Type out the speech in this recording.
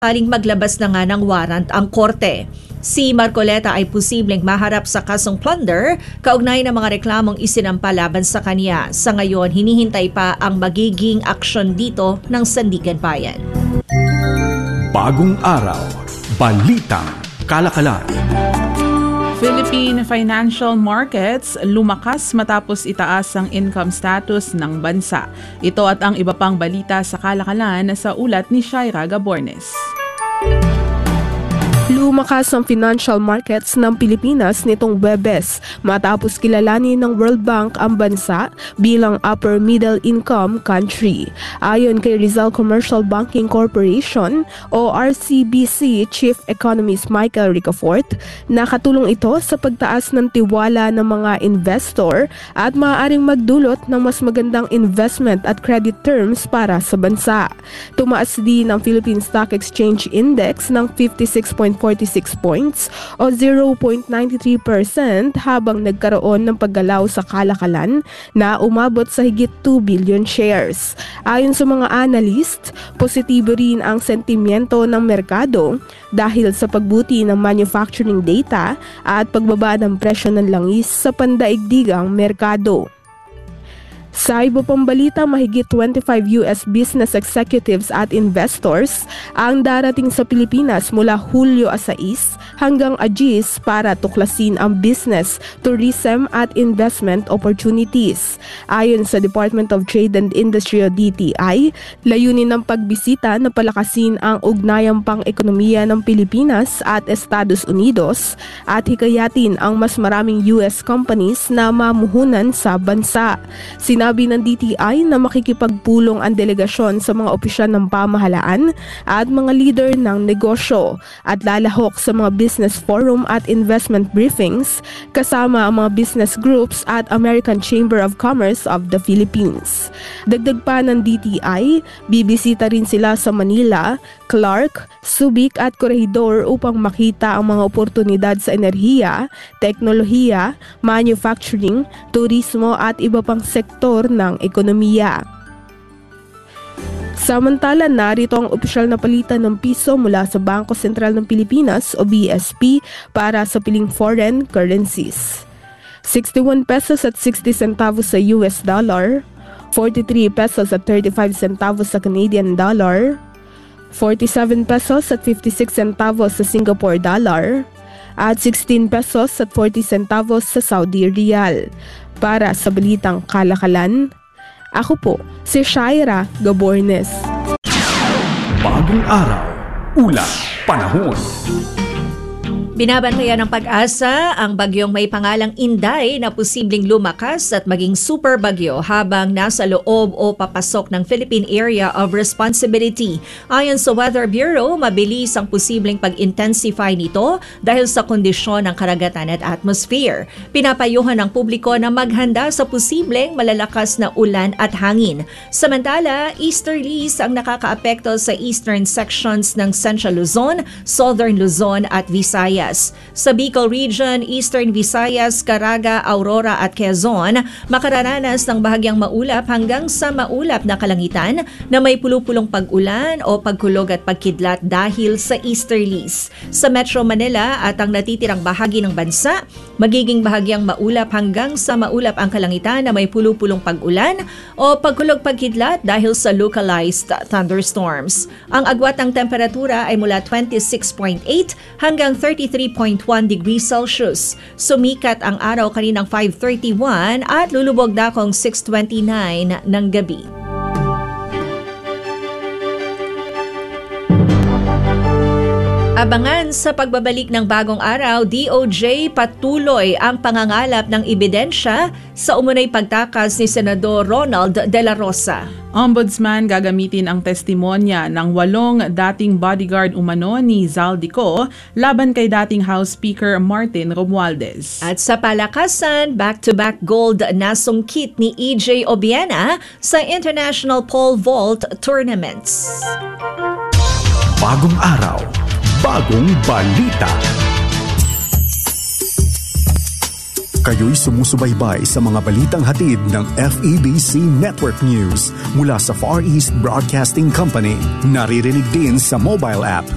Aling maglabas na nga ng warrant ang korte. Si Marcoleta ay posibleng maharap sa kasong plunder kaugnay ng mga reklamong isinampa laban sa kanya. Sa ngayon, hinihintay pa ang magiging aksyon dito ng Sandigan Bayan. Bagong araw, balitang kalakalan. Philippine financial markets lumakas matapos itaas ang income status ng bansa. Ito at ang iba pang balita sa kalakalan sa ulat ni Shaira Gabornes. Lumakas ang financial markets ng Pilipinas nitong Huwebes matapos kilalanin ng World Bank ang bansa bilang upper middle income country. Ayon kay Rizal Commercial Banking Corporation o RCBC Chief Economist Michael Ricafort, nakatulong ito sa pagtaas ng tiwala ng mga investor at maaaring magdulot ng mas magandang investment at credit terms para sa bansa. Tumaas din ang Philippine Stock Exchange Index ng 56.46 points o 0.93% habang nagkaroon ng paggalaw sa kalakalan na umabot sa higit 2 billion shares. Ayon sa mga analyst, positibo rin ang sentimiento ng merkado dahil sa pagbuti ng manufacturing data at pagbaba ng presyo ng langis sa pandaigdigang merkado. Sa iba pang balita, mahigit 25 US business executives at investors ang darating sa Pilipinas mula Hulyo 6 hanggang Agis para tuklasin ang business, tourism at investment opportunities. Ayon sa Department of Trade and Industry o DTI, layunin ng pagbisita na palakasin ang ugnayang pang-ekonomiya ng Pilipinas at Estados Unidos at hikayatin ang mas maraming US companies na mamuhunan sa bansa. Sinabi ng DTI na makikipagpulong ang delegasyon sa mga opisyal ng pamahalaan at mga leader ng negosyo at lalahok sa mga business forum at investment briefings kasama ang mga business groups at American Chamber of Commerce of the Philippines. Dagdag pa ng DTI, bibisita rin sila sa Manila, Clark, Subic at Corregidor upang makita ang mga oportunidad sa enerhiya, teknolohiya, manufacturing, turismo at iba pang sektor ng ekonomiya. Samantala, narito ang opisyal na palitan ng piso mula sa Bangko Sentral ng Pilipinas o BSP para sa piling foreign currencies. 61 pesos at 60 centavos sa US dollar, 43 pesos at 35 centavos sa Canadian dollar, 47 pesos at 56 centavos sa Singapore dollar, at 16 pesos at 40 centavos sa Saudi Riyal. Para sa Balitang Kalakalan, ako po si Shaira Gabornes. Bagong araw, ulat, panahon. Binabantayan ng Pag-asa ang bagyong may pangalang Inday na posibleng lumakas at maging super bagyo habang nasa loob o papasok ng Philippine Area of Responsibility. Ayon sa Weather Bureau, mabilis ang posibleng pag-intensify nito dahil sa kondisyon ng karagatan at atmosphere. Pinapayuhan ng publiko na maghanda sa posibleng malalakas na ulan at hangin. Samantala, easterlies ang nakakaapekto sa eastern sections ng Central Luzon, Southern Luzon at Visayas. Sa Bicol Region, Eastern Visayas, Caraga, Aurora at Quezon, makararanas ng bahagyang maulap hanggang sa maulap na kalangitan na may pulupulong pag-ulan o pagkulog at pagkidlat dahil sa easterlies. Sa Metro Manila at ang natitirang bahagi ng bansa, magiging bahagyang maulap hanggang sa maulap ang kalangitan na may pulupulong pag-ulan o pagkulog pagkidlat dahil sa localized thunderstorms. Ang agwat ng temperatura ay mula 26.8 hanggang 33.1 degrees Celsius. Sumikat ang araw kaninang 5:31 at lulubog dakong 6:29 ng gabi. Abangan sa pagbabalik ng Bagong Araw, DOJ patuloy ang pangangalap ng ebidensya sa umunay pagtakas ni Senador Ronald De La Rosa. Ombudsman gagamitin ang testimonya ng 8 dating bodyguard umano ni Zaldico laban kay dating House Speaker Martin Romualdez. At sa palakasan, back-to-back gold na sungkit ni EJ Obiena sa International Pole Vault Tournaments. Bagong araw, bagong balita. Kayo'y sumusubaybay sa mga balitang hatid ng FEBC Network News mula sa Far East Broadcasting Company. Naririnig din sa mobile app